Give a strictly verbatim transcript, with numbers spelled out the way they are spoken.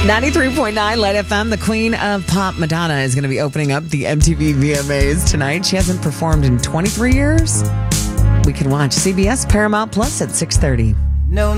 ninety-three point nine Light F M, the queen of pop, Madonna, is going to be opening up the M T V V M As tonight. She hasn't performed in twenty-three years. We can watch C B S Paramount Plus at six thirty. No.